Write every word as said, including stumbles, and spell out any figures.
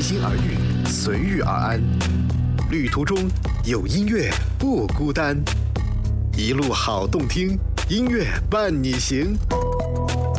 心而遇，随遇而安。旅途中有音乐不孤单，一路好动听，音乐伴你行。